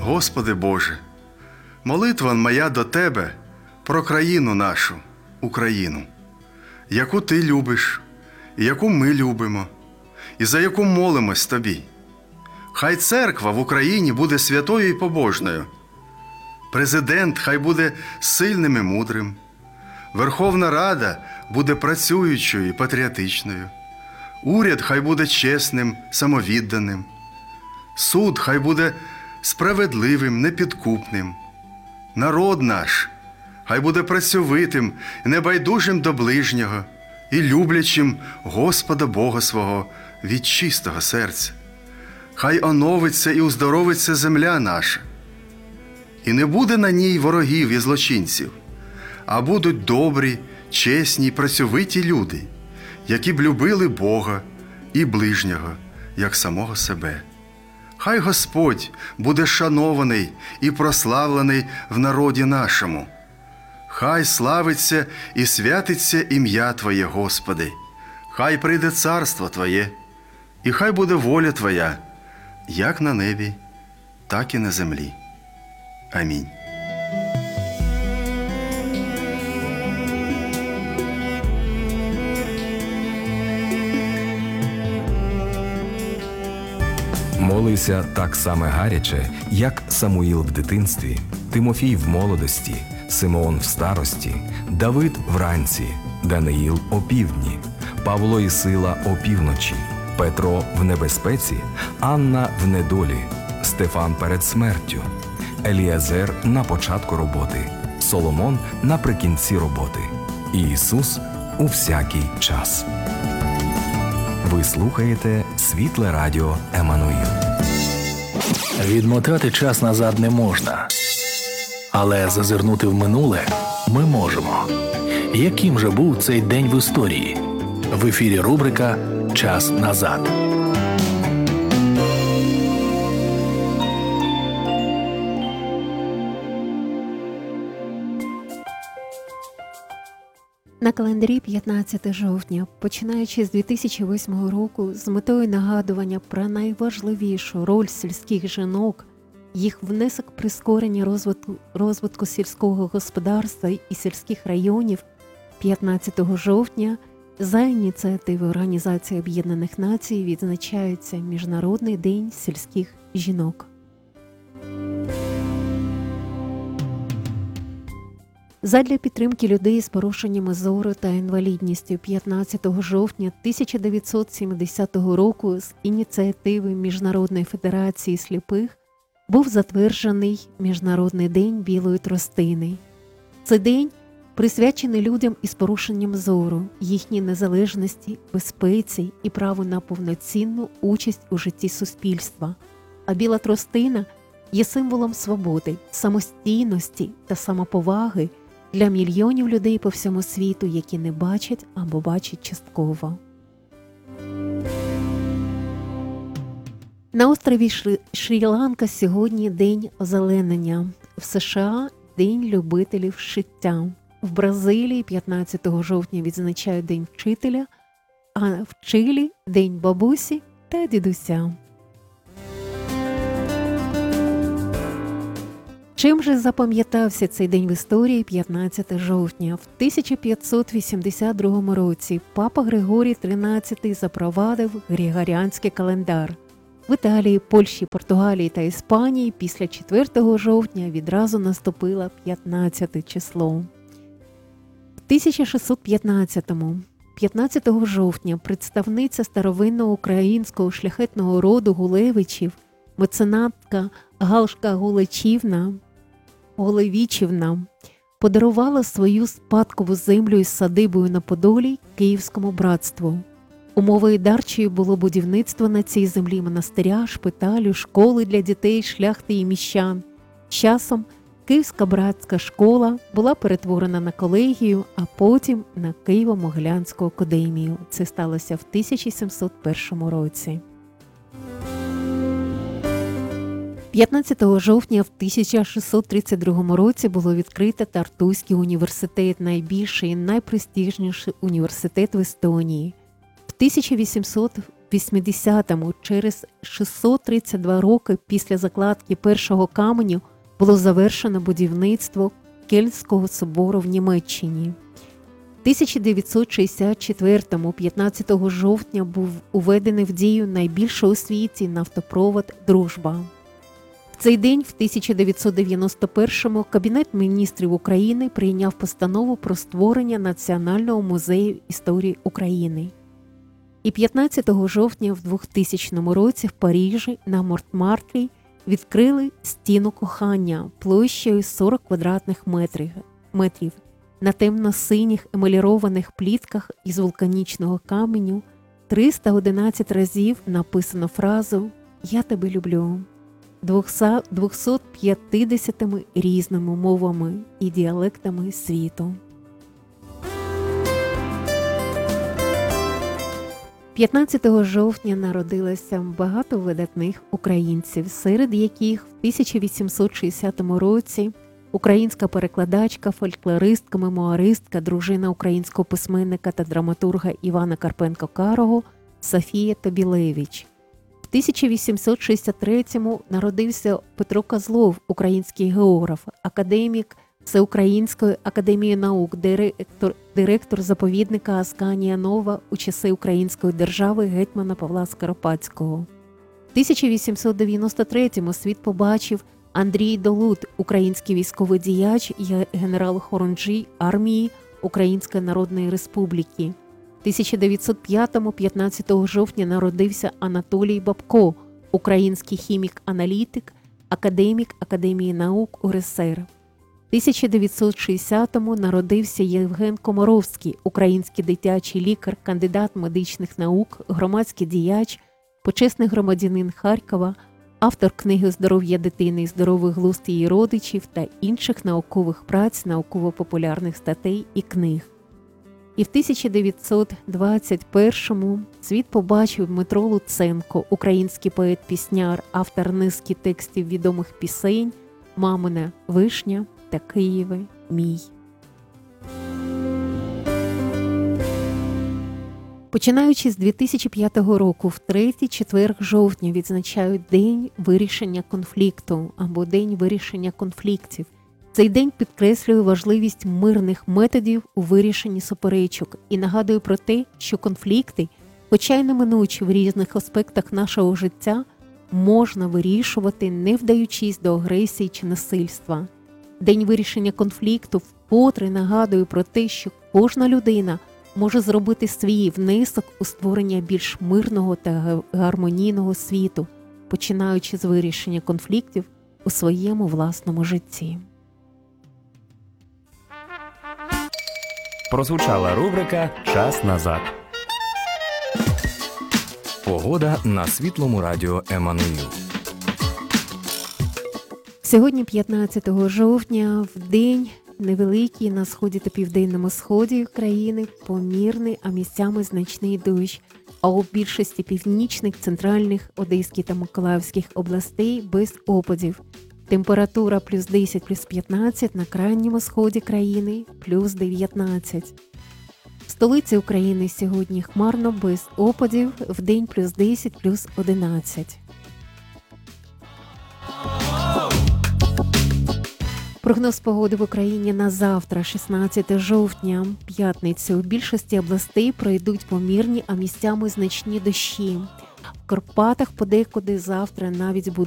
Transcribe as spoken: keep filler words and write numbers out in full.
Господи Боже, молитва моя до Тебе про країну нашу, Україну, яку Ти любиш, і яку ми любимо, і за яку молимось Тобі. Хай церква в Україні буде святою і побожною. Президент хай буде сильним і мудрим. Верховна Рада буде працюючою і патріотичною. Уряд хай буде чесним, самовідданим. Суд хай буде справедливим, непідкупним. Народ наш хай буде працьовитим, небайдужим до ближнього і люблячим Господа Бога свого від чистого серця. Хай оновиться і уздоровиться земля наша. І не буде на ній ворогів і злочинців, а будуть добрі, чесні й працьовиті люди, які б любили Бога і ближнього, як самого себе. Хай Господь буде шанований і прославлений в народі нашому. Хай славиться і святиться ім'я Твоє, Господи. Хай прийде царство Твоє, і хай буде воля Твоя, як на небі, так і на землі. Амінь. Молися так само гаряче, як Самуїл в дитинстві, Тимофій в молодості, Симеон в старості, Давид вранці, Даниїл опівдні, Павло і Сила опівночі, Петро в небезпеці, Анна в недолі, Стефан перед смертю, Еліазер на початку роботи, Соломон наприкінці роботи, і Ісус у всякий час. Ви слухаєте Світле Радіо Еммануїл. Відмотати час назад не можна, але зазирнути в минуле ми можемо. Яким же був цей день в історії? В ефірі рубрика «Час назад». На календарі п'ятнадцяте жовтня, починаючи з дві тисячі восьмого року, з метою нагадування про найважливішу роль сільських жінок, їх внесок прискорення розвитку, розвитку сільського господарства і сільських районів, п'ятнадцятого жовтня за ініціативи Організації Об'єднаних Націй відзначається Міжнародний день сільських жінок. Задля підтримки людей з порушеннями зору та інвалідністю п'ятнадцятого жовтня тисяча дев'ятсот сімдесятого року з ініціативи Міжнародної федерації сліпих був затверджений Міжнародний день білої тростини. Цей день присвячений людям із порушенням зору, їхній незалежності, безпеці і праву на повноцінну участь у житті суспільства. А біла тростина є символом свободи, самостійності та самоповаги для мільйонів людей по всьому світу, які не бачать або бачать частково. На острові Шрі- Шрі-Ланка сьогодні День озеленення, в США – День любителів шиття. В Бразилії п'ятнадцятого жовтня відзначають День вчителя, а в Чилі – День бабусі та дідуся. Чим же запам'ятався цей день в історії п'ятнадцятого жовтня? В тисяча п'ятсот вісімдесят другому році папа Григорій тринадцятий запровадив Григоріанський календар. В Італії, Польщі, Португалії та Іспанії після четвертого жовтня відразу наступило п'ятнадцяте число. В тисяча шістсот п'ятнадцятому, п'ятнадцятого жовтня, представниця старовинного українського шляхетного роду Гулевичів, меценатка Галшка Гулечівна, Голевічівна подарувала свою спадкову землю із садибою на Подолі Київському братству. Умовою дарчою було будівництво на цій землі монастиря, шпиталю, школи для дітей, шляхти і міщан. З часом Київська братська школа була перетворена на колегію, а потім на Києво-Могилянську академію. Це сталося в тисяча сімсот першому році. п'ятнадцятого жовтня в тисяча шістсот тридцять другому році було відкрито Тартуський університет, найбільший і найпрестижніший університет в Естонії. В тисяча вісімсот вісімдесятому, через шістсот тридцять два роки після закладки першого каменю, було завершено будівництво Кельнського собору в Німеччині. В тисяча дев'ятсот шістдесят четвертому, п'ятнадцятого жовтня, був уведений в дію найбільший у світі нафтопровод «Дружба». В цей день, в тисяча дев'ятсот дев'яносто першому, Кабінет міністрів України прийняв постанову про створення Національного музею історії України. І п'ятнадцятого жовтня в двохтисячному році в Парижі на Монтмартрі відкрили стіну кохання площею сорок квадратних метрів. метрів. На темно-синіх емалірованих плітках із вулканічного каменю триста одинадцять разів написано фразу «Я тебе люблю» двохсот п'ятдесятими різними мовами і діалектами світу. п'ятнадцятого жовтня народилося багато видатних українців, серед яких в тисяча вісімсот шістдесятому році українська перекладачка, фольклористка, мемуаристка, дружина українського письменника та драматурга Івана Карпенко-Карого Софія Тобілевич. В тисяча вісімсот шістдесят третьому народився Петро Козлов, український географ, академік Всеукраїнської академії наук, директор, директор заповідника Асканія Нова у часи Української держави гетьмана Павла Скоропадського. В тисяча вісімсот дев'яносто третьому світ побачив Андрій Долут, український військовий діяч і генерал-хорунжий армії Української Народної Республіки. В тисяча дев'ятсот п'ятому, п'ятнадцятого жовтня, народився Анатолій Бабко, український хімік-аналітик, академік Академії наук УРСР. В тисяча дев'ятсот шістдесятому народився Євген Комаровський, український дитячий лікар, кандидат медичних наук, громадський діяч, почесний громадянин Харкова, автор книги «Здоров'я дитини і здоровий глузд її родичів» та інших наукових праць, науково-популярних статей і книг. І в тисяча дев'ятсот двадцять першому світ побачив Дмитро Луценко, український поет-пісняр, автор низки текстів відомих пісень «Мамина вишня» та «Києве мій». Починаючи з дві тисячі п'ятого року, в третій четверг жовтня відзначають День вирішення конфлікту або День вирішення конфліктів. Цей день підкреслює важливість мирних методів у вирішенні суперечок і нагадує про те, що конфлікти, хоча й неминучі в різних аспектах нашого життя, можна вирішувати, не вдаючись до агресії чи насильства. День вирішення конфлікту вкотре нагадує про те, що кожна людина може зробити свій внесок у створення більш мирного та гармонійного світу, починаючи з вирішення конфліктів у своєму власному житті. Прозвучала рубрика «Час назад». Погода на світлому радіо Еммануїл. Сьогодні, п'ятнадцятого жовтня, в день невеликий на сході та південному сході країни, помірний, а місцями значний дощ, а у більшості північних, центральних, Одеських та Миколаївських областей без опадів. Температура плюс десять, плюс п'ятнадцять, на крайньому сході країни плюс дев'ятнадцять. В столиці України сьогодні хмарно, без опадів, вдень плюс десять, плюс одинадцять. Прогноз погоди в Україні на завтра, шістнадцятого жовтня, п'ятницю. У більшості областей пройдуть помірні, а місцями значні дощі. В Карпатах подекуди завтра навіть буде